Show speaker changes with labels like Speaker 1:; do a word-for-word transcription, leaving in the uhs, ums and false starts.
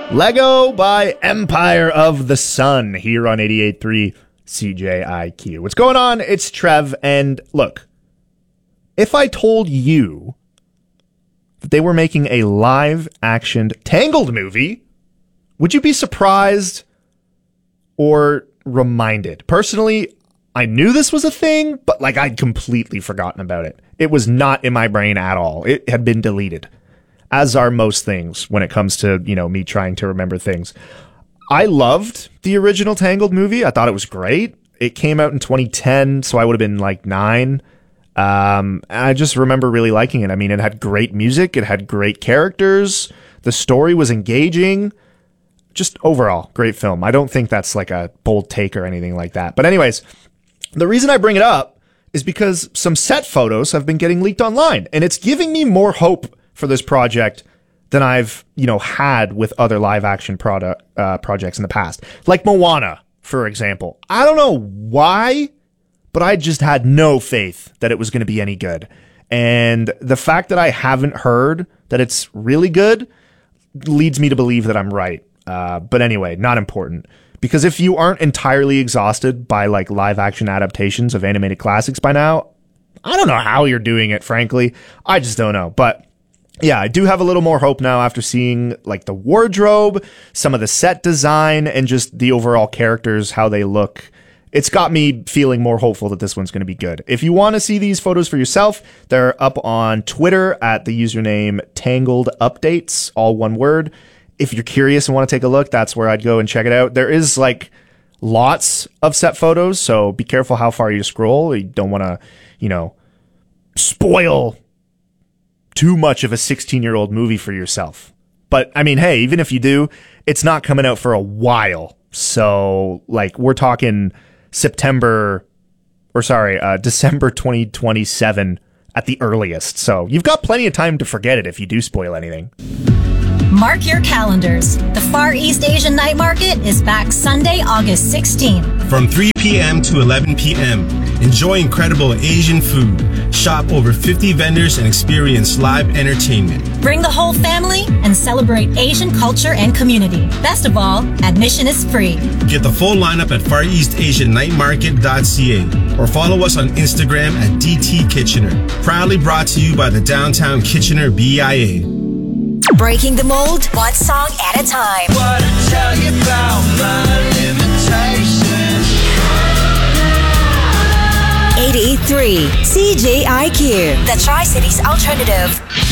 Speaker 1: Lego by Empire of the Sun here on eighty-eight point three C J I Q. What's going on? It's Trev, and look, if I told you that they were making a live-actioned Tangled movie, would you be surprised or reminded? Personally, I knew this was a thing, but like I'd completely forgotten about it. It was not in my brain at all. It had been deleted, as are most things when it comes to, you know, me trying to remember things. I loved the original Tangled movie. I thought it was great. It came out in twenty ten, so I would have been like nine. Um, I just remember really liking it. I mean, it had great music. It had great characters. The story was engaging. Just overall, great film. I don't think that's like a bold take or anything like that. But anyways, the reason I bring it up is because some set photos have been getting leaked online, and it's giving me more hope for this project than I've, you know, had with other live action product uh, projects in the past. Like Moana, for example. I don't know why, but I just had no faith that it was going to be any good. And the fact that I haven't heard that it's really good leads me to believe that I'm right. Uh, but anyway, not important. Because if you aren't entirely exhausted by like live action adaptations of animated classics by now, I don't know how you're doing it, frankly. I just don't know. But yeah, I do have a little more hope now after seeing like the wardrobe, some of the set design, and just the overall characters, how they look. It's got me feeling more hopeful that this one's going to be good. If you want to see these photos for yourself, they're up on Twitter at the username Tangled Updates, all one word. If you're curious and want to take a look, that's where I'd go and check it out. There is like lots of set photos, so be careful how far you scroll. You don't want to, you know, spoil too much of a sixteen-year-old movie for yourself. But, I mean, hey, even if you do, it's not coming out for a while. So, like, we're talking September, or sorry, uh, December twenty twenty-seven at the earliest. So, you've got plenty of time to forget it if you do spoil anything.
Speaker 2: Mark your calendars. The Far East Asian Night Market is back Sunday, August sixteenth.
Speaker 3: From three p.m. to eleven p.m. Enjoy incredible Asian food. Shop over fifty vendors and experience live entertainment.
Speaker 2: Bring the whole family and celebrate Asian culture and community. Best of all, admission is free.
Speaker 3: Get the full lineup at far east asian night market dot c a or follow us on Instagram at D T Kitchener. Proudly brought to you by the Downtown Kitchener B I A.
Speaker 2: Breaking the mold, one song at a time.
Speaker 4: What to tell you about my limitations.
Speaker 2: eighty-eight point three C J I Q, the Tri-Cities Alternative.